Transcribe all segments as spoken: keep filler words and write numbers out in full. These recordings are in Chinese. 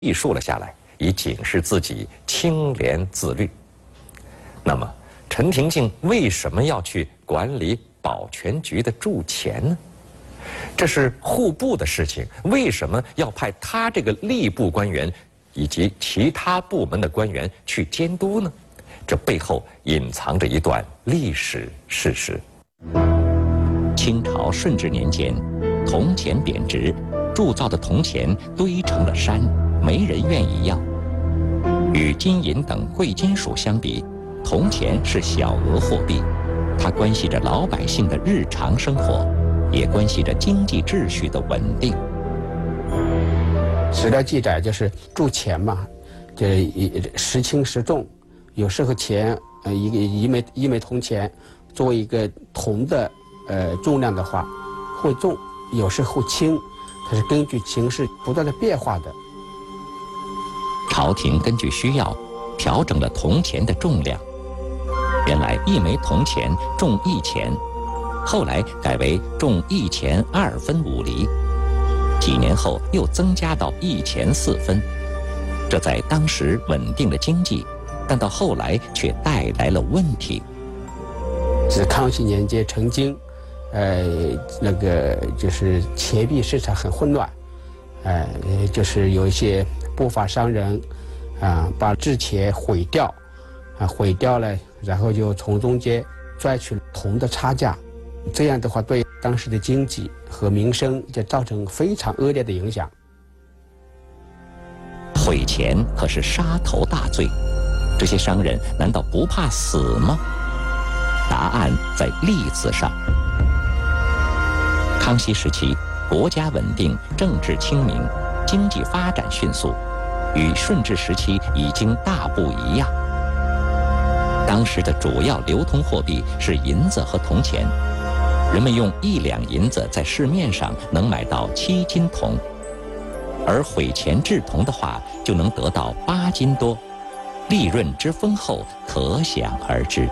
记述了下来，以警示自己清廉自律。那么，陈廷敬为什么要去管理保全局的铸钱呢？这是户部的事情，为什么要派他这个吏部官员以及其他部门的官员去监督呢？这背后隐藏着一段历史事实。 清朝顺治年间，铜钱贬值，铸造的铜钱堆成了山，没人愿意要。与金银等贵金属相比，铜钱是小额货币，它关系着老百姓的日常生活，也关系着经济秩序的稳定。 史料记载就是铸钱嘛，就是时轻时重，有时候钱呃一个一枚一枚铜钱作为一个铜的呃重量的话会重，有时候轻，它是根据形势不断的变化的。 朝廷根据需要调整了铜钱的重量，原来一枚铜钱重一钱，后来改为重一钱二分五厘，几年后又增加到一钱四分。这在当时稳定了经济，但到后来却带来了问题。 是康熙年间曾经，呃，那个就是钱币市场很混乱，呃，就是有一些不法商人，啊、呃，把制钱毁掉，啊、呃，毁掉了，然后就从中间赚取铜的差价，这样的话对当时的经济和民生就造成非常恶劣的影响。 毁钱可是杀头大罪，这些商人难道不怕死吗？答案在“利”字上。康熙时期，国家稳定，政治清明，经济发展迅速，与顺治时期已经大不一样。当时的主要流通货币是银子和铜钱，人们用一两银子在市面上能买到七斤铜，而毁钱制铜的话，就能得到八斤多，利润之丰厚可想而知。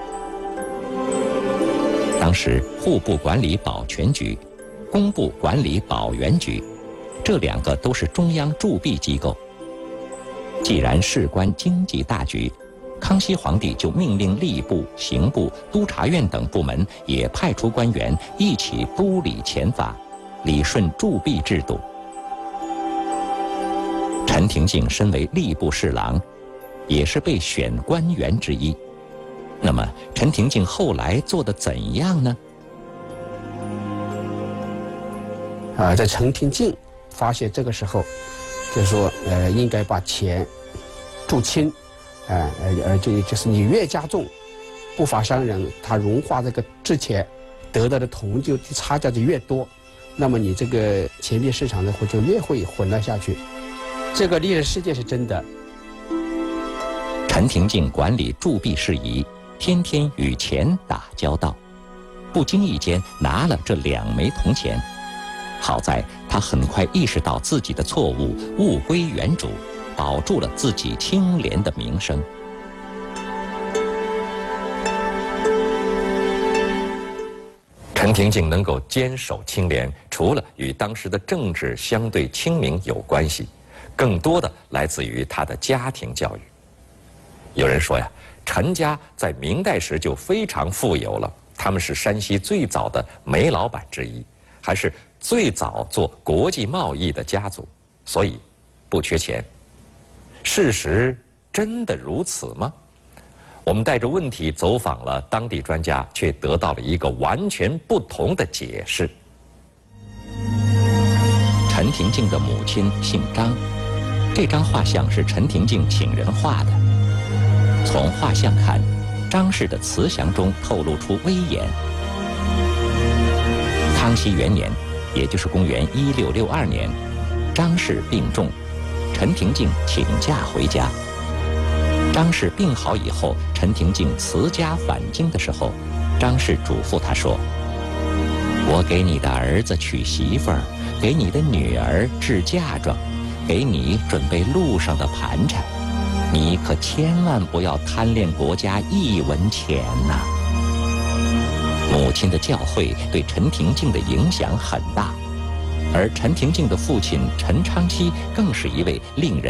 当时户部管理保全局，工部管理保原局，这两个都是中央铸币机构。既然事关经济大局，康熙皇帝就命令吏部、刑部、督察院等部门也派出官员一起督理钱法，理顺铸币制度。陈廷敬身为吏部侍郎，也是被选官员之一。那么陈廷敬后来做得怎样呢？ 啊，在陈廷敬发现这个时候，就是说，呃，应该把钱铸轻，啊，呃，呃，就就是你越加重，不法商人他融化这个制钱，得到的铜就差价就越多，那么你这个钱币市场呢，会就越会混乱下去。这个历史事件是真的。 陈廷敬管理铸币事宜，天天与钱打交道，不经意间拿了这两枚铜钱。好在他很快意识到自己的错误，物归原主，保住了自己清廉的名声。 陈廷敬能够坚守清廉，除了与当时的政治相对清明有关系，更多的来自于他的家庭教育。有人说呀，陈家在明代时就非常富有了，他们是山西最早的煤老板之一，还是最早做国际贸易的家族，所以不缺钱。事实真的如此吗？我们带着问题走访了当地专家，却得到了一个完全不同的解释。 陈廷敬的母亲姓张，这张画像是陈廷敬请人画的。从画像看，张氏的慈祥中透露出威严。康熙元年，也就是公元一六六二年，张氏病重，陈廷敬请假回家。张氏病好以后，陈廷敬辞家返京的时候，张氏嘱咐他说：“我给你的儿子娶媳妇儿，给你的女儿置嫁妆，给你准备路上的盘缠，你可千万不要贪恋国家一文钱呐！”母亲的教诲对陈廷敬的影响很大。 而陈廷敬的父亲陈昌期更是一位令人